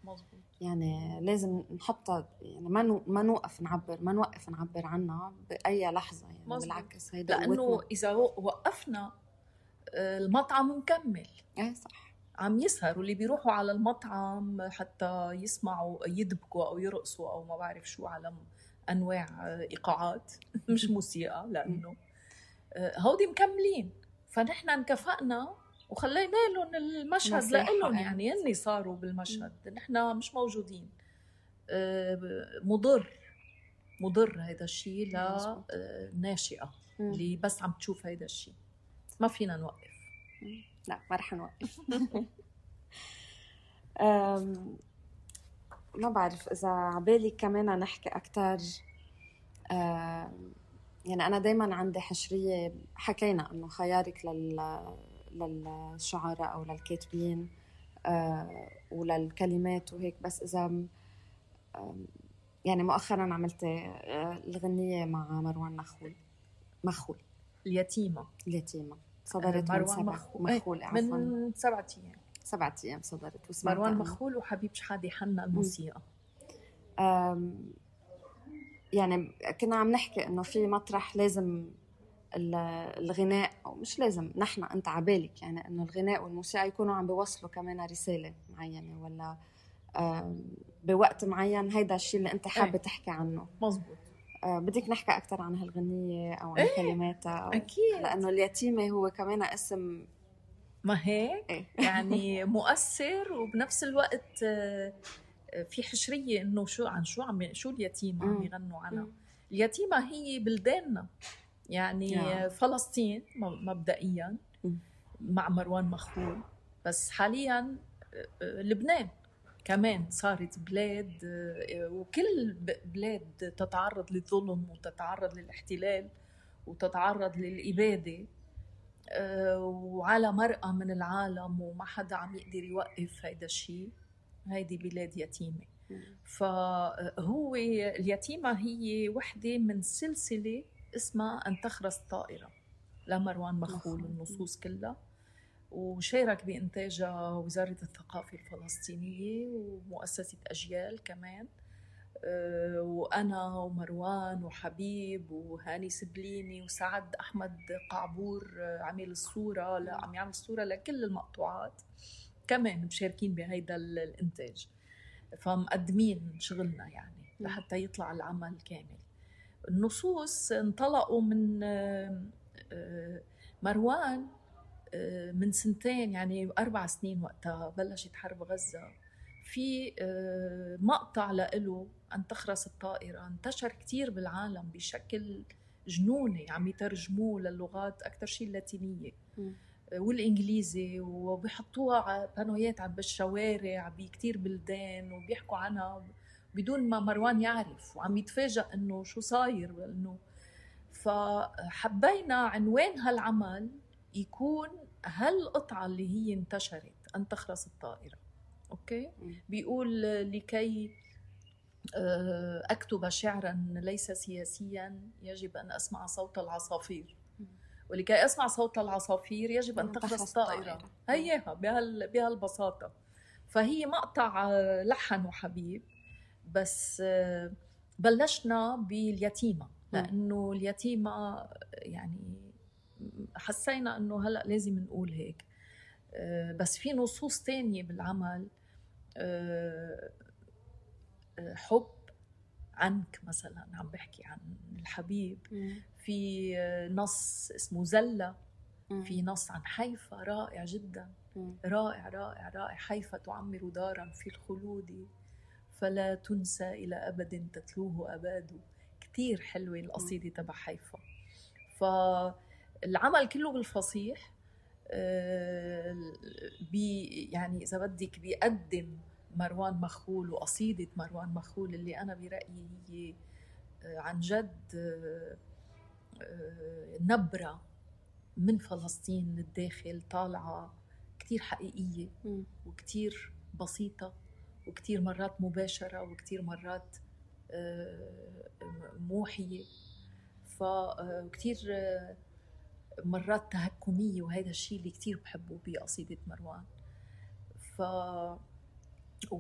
مزبوط. يعني لازم نحطها، يعني ما نوقف نعبر عنها بأي لحظة يعني. مزبوط. بالعكس هيدا لأنه إذا وقفنا المطعم مكمل. صح. عم يسهروا اللي بيروحوا على المطعم حتى يسمعوا يدبكوا أو يرقصوا أو ما بعرف شو على أنواع إيقاعات مش موسيقى، لأنه هودي مكملين. فنحن انكفأنا وخلينا لهم المشهد لهم، يعني هني صاروا بالمشهد، نحن مش موجودين. مضر هيدا الشيء للناشئة اللي بس عم تشوف هيدا الشيء. ما فينا نوقف. لا ما رح نوقف. ما بعرف إذا عبالي كمان نحكي أكتر. يعني أنا دايماً عندي حشرية، حكينا إنه خيارك للشعراء أو للكاتبين وللكلمات وهيك. بس إذا يعني مؤخراً عملت الغنية مع مروان مخول اليتيمة صدرت من 7 أيام صدرت. مروان مخول وحبيب شحادة حنا الموسيقى. يعني كنا عم نحكي إنه في مطرح لازم الغناء، أو مش لازم، نحن أنت عبالك يعني إنه الغناء والموسيقى يكونوا عم بيوصلوا كمان رسالة معينة، ولا بوقت معين هيدا الشيء اللي أنت حابة تحكي عنه. مزبوط. بدك نحكي أكتر عن هالغنية أو عن كلماتها؟ أكيد. لأنه اليتيمة هو كمان اسم ما هيك يعني مؤثر، وبنفس الوقت في حشرية إنه شو اليتيمة عم يغنوا عنها. اليتيمة هي بلداننا يعني فلسطين مبدئيا مع مروان مخول، بس حاليا لبنان كمان صارت بلاد، وكل بلاد تتعرض للظلم وتتعرض للاحتلال وتتعرض للإبادة، وعلى مرأة من العالم وما حدا عم يقدر يوقف هيدا الشيء. هيدي بلاد يتيمة. فهو اليتيمة هي وحدة من سلسلة اسمها أن تخرس طائرة لمروان مخول، النصوص كلها، وشارك بإنتاجها وزارة الثقافة الفلسطينية ومؤسسة أجيال كمان، وأنا ومروان وحبيب وهاني سبليني وسعد أحمد قعبور عمل الصورة، عم يعمل الصورة لكل المقطوعات، كمان مشاركين بهيدا الإنتاج. فمقدمين شغلنا يعني لحتى يطلع العمل كامل. النصوص انطلقوا من مروان من 2 يعني 4 سنين وقتها بلشت حرب غزة. في مقطع له أن تخرس الطائرة انتشر كتير بالعالم بشكل جنوني، عم يترجموه للغات أكتر شيء اللاتينية والإنجليزي، وبيحطوها على بانويات بالشوارع بكتير بلدان وبيحكوا عنها بدون ما مروان يعرف، وعم يتفاجأ إنه شو صاير. إنه فحبينا عنوان هالعمل يكون هالقطعة اللي هي انتشرت أن تخرس الطائرة. أوكي؟ بيقول لكي أكتب شعراً ليس سياسياً يجب أن أسمع صوت العصافير، ولكي أسمع صوت العصافير يجب أن تخرس طائرة. هيها بهالبساطة. فهي مقطع لحن وحبيب، بس بلشنا باليتيمة لأنه اليتيمة يعني حسينا أنه هلأ لازم نقول هيك. بس في نصوص تانية بالعمل، حب عنك مثلا عم بحكي عن الحبيب. في نص اسمه زلة. في نص عن حيفا رائع جدا، رائع رائع رائع. حيفا تعمر دارا في الخلود فلا تنسى إلى أبد تتلوه أباد. كتير حلوة القصيدة تبع حيفا. فالعمل كله بالفصيح، يعني إذا بدك بيقدم مروان مخول وقصيدة مروان مخول اللي أنا برأيي هي عن جد نبرة من فلسطين من الداخل، طالعة كتير حقيقية وكتير بسيطة وكتير مرات مباشرة وكتير مرات موحية، وكتير مرات تهكمية، وهذا الشيء اللي كتير بحبه بقصيدة مروان.